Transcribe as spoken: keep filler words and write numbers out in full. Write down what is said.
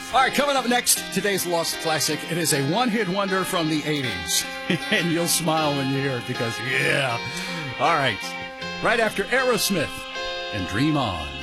All right, coming up next, today's Lost Classic. It is a one-hit wonder from the eighties. And you'll smile when you hear it because, yeah. All right, right after Aerosmith and Dream On.